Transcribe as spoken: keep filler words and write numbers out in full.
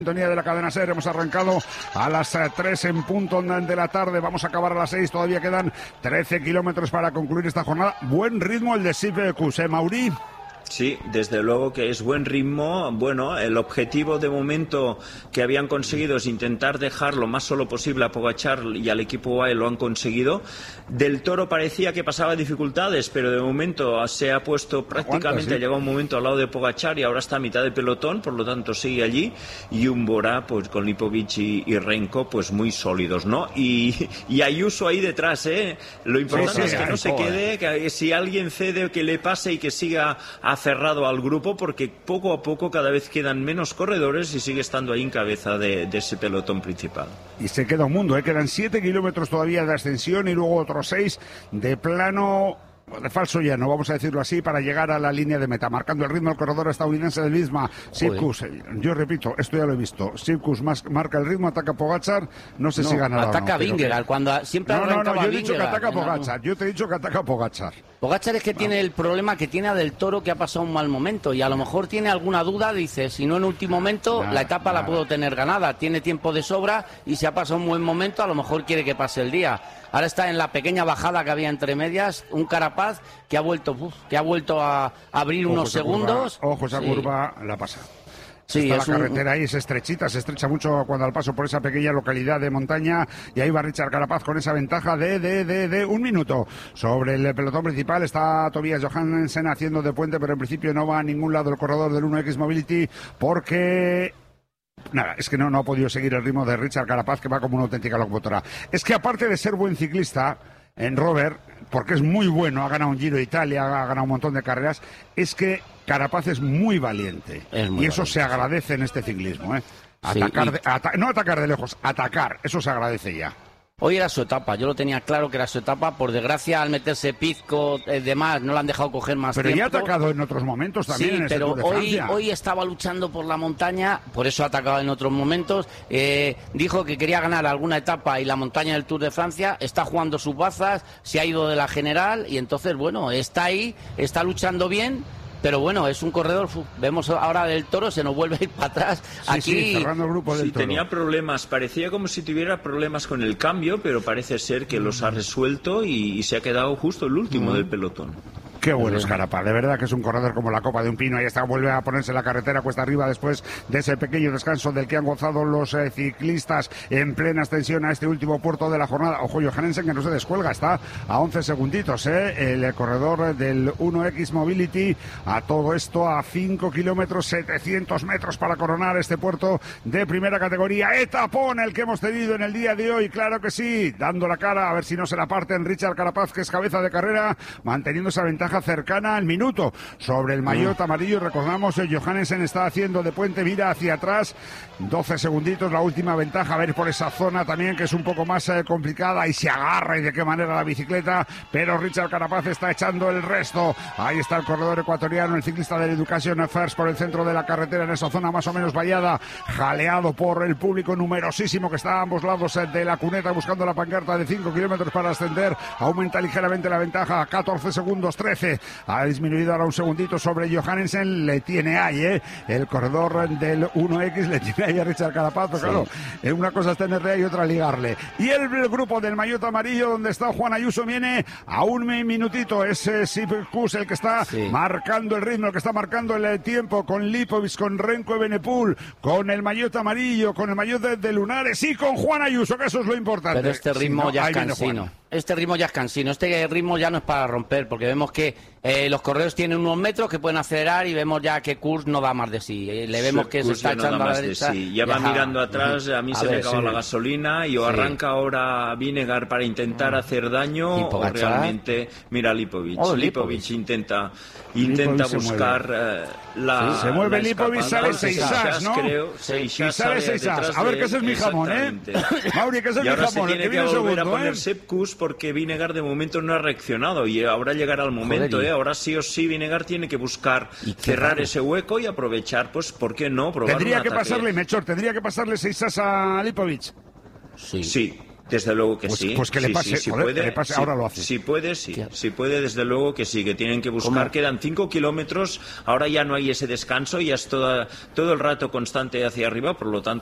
Sintonía de la cadena SER, hemos arrancado a las tres en punto de la tarde, vamos a acabar a las seis, todavía quedan trece kilómetros para concluir esta jornada. Buen ritmo el de Sipkus, ¿eh, Mauri? Sí, desde luego que es buen ritmo. Bueno, el objetivo de momento que habían conseguido es intentar dejar lo más solo posible a Pogačar y al equipo U A E, lo han conseguido. Del Toro parecía que pasaba dificultades, pero de momento se ha puesto prácticamente, ha llegado un momento al lado de Pogačar y ahora está a mitad de pelotón, por lo tanto sigue allí. Y un Bora, pues con Lipovic y, y Renko, pues muy sólidos, ¿no? Y, y Ayuso ahí detrás, ¿eh? Lo importante sí, sí, es que no se quede, que si alguien cede, que le pase y que siga a cerrado al grupo, porque poco a poco cada vez quedan menos corredores y sigue estando ahí en cabeza de, de ese pelotón principal. Y se queda un mundo, ¿eh? Quedan siete kilómetros todavía de ascensión y luego otros seis de plano, de falso llano, vamos a decirlo así, para llegar a la línea de meta, marcando el ritmo el corredor estadounidense del Visma, Sipkus. Yo repito, esto ya lo he visto, Sipkus marca el ritmo, ataca a Pogačar, no sé no, si ganará ataca o no. Vingegaard, cuando siempre No, no, no, yo he Vingegaard, dicho que ataca a Pogačar, yo te he dicho que ataca a Pogačar. Pogačar es que tiene el problema que tiene a Del Toro, que ha pasado un mal momento y a lo mejor tiene alguna duda, dice, si no en último momento, nada, la etapa nada. La puedo tener ganada, tiene tiempo de sobra y si ha pasado un buen momento, a lo mejor quiere que pase el día. Ahora está en la pequeña bajada que había entre medias, un Carapaz que ha vuelto, uf, que ha vuelto a abrir ojo unos segundos. Curva, ojo, esa sí. curva la pasa. Sí, está es la un... carretera ahí, es estrechita, se estrecha mucho cuando al paso por esa pequeña localidad de montaña y ahí va Richard Carapaz con esa ventaja de, de, de, de un minuto. Sobre el pelotón principal está Tobias Johansen haciendo de puente, pero en principio no va a ningún lado el corredor del uno equis Mobility porque... Nada, es que no, no ha podido seguir el ritmo de Richard Carapaz, que va como una auténtica locomotora. Es que aparte de ser buen ciclista, en Robert, porque es muy bueno, ha ganado un Giro de Italia, ha ganado un montón de carreras, es que Carapaz es muy valiente. Es muy y eso valiente, se agradece en este ciclismo, ¿eh? Atacar, sí, y... de, ata no atacar de lejos, atacar, eso se agradece ya. Hoy era su etapa, yo lo tenía claro que era su etapa, por desgracia al meterse Pizco y eh, demás no le han dejado coger más pero tiempo. Pero ya ha atacado en otros momentos también sí, en este pero Tour de hoy, Francia. hoy estaba luchando por la montaña, por eso ha atacado en otros momentos, eh, dijo que quería ganar alguna etapa y la montaña del Tour de Francia, está jugando sus bazas, se ha ido de la general y entonces bueno, está ahí, está luchando bien. Pero bueno, es un corredor, vemos ahora Del Toro, se nos vuelve a ir para atrás. Sí, aquí sí, cerrando el grupo del sí, Toro. Tenía problemas, parecía como si tuviera problemas con el cambio, pero parece ser que los ha resuelto y, y se ha quedado justo el último mm. del pelotón. Qué bueno es Carapaz, de verdad que es un corredor como la copa de un pino. Ahí está, vuelve a ponerse la carretera cuesta arriba después de ese pequeño descanso del que han gozado los eh, ciclistas en plena extensión a este último puerto de la jornada. Ojo, Johansen que no se descuelga, está a once segunditos, ¿eh? El corredor del uno equis Mobility, a todo esto a cinco kilómetros, setecientos metros para coronar este puerto de primera categoría. Etapón el que hemos tenido en el día de hoy, claro que sí, dando la cara, a ver si no se la parten Richard Carapaz, que es cabeza de carrera, manteniendo esa ventaja cercana al minuto sobre el maillot mm. amarillo. Recordamos, eh, Johansen está haciendo de puente, mira hacia atrás, doce segunditos, la última ventaja, a ver por esa zona también que es un poco más eh, complicada y se agarra y de qué manera la bicicleta, pero Richard Carapaz está echando el resto. Ahí está el corredor ecuatoriano, el ciclista del Education First por el centro de la carretera en esa zona más o menos vallada, jaleado por el público numerosísimo que está a ambos lados eh, de la cuneta buscando la pancarta de cinco kilómetros para ascender. Aumenta ligeramente la ventaja a catorce segundos, trece. Ha disminuido ahora un segundito sobre Johansen, le tiene ahí, ¿eh? El corredor del uno equis le tiene ahí a Richard Carapaz, pero sí. Claro, una cosa es tenerle ahí y otra ligarle. Y el, el grupo del maillot amarillo, donde está Juan Ayuso, viene a un minutito, es eh, Sipkus el que está sí. marcando el ritmo, el que está marcando el tiempo, con Lipovic, con Renko Evenepoel, con el maillot amarillo, con el maillot de, de Lunares y con Juan Ayuso, que eso es lo importante. Pero este ritmo sí, no, ya es cansino. Este ritmo ya es cansino, este ritmo ya no es para romper, porque vemos que eh, los corredores tienen unos metros que pueden acelerar y vemos ya que Kurs no da más de sí. Eh, le vemos que se está echando no a la derecha. Sí. Ya va ya, mirando atrás, a mí a se ver, me acaba sí. la gasolina y o sí. arranca ahora Vingegaard para intentar hacer daño o realmente... Mira Lipovic, oh, Lipovic, Lipovic intenta, intenta Lipovic buscar eh, la... Sí, se mueve la Lipovic, sale Seixas, ¿no? Creo, Seixas sale Seixas. A ver, que ese es mi jamón, ¿eh? Mauri, que ese es mi jamón, el que viene segundo, ¿eh? Sipkus porque Vingegaard de momento no ha reaccionado y ahora llegará el momento, Joder, ¿eh? Ahora sí o sí Vingegaard tiene que buscar cerrar raro. ese hueco y aprovechar, pues, ¿por qué no? Probar tendría un que ataque. pasarle, Mechor, tendría que pasarle Seixas a Lipovic. Sí. Sí. Desde luego que pues, sí. Pues que sí, le pase, sí, si joder, puede, que le pase si, ahora lo hace. Si puede, sí. Claro. Si puede, desde luego que sí, que tienen que buscar. ¿Cómo? Quedan cinco kilómetros, ahora ya no hay ese descanso, ya es toda, todo el rato constante hacia arriba, por lo tanto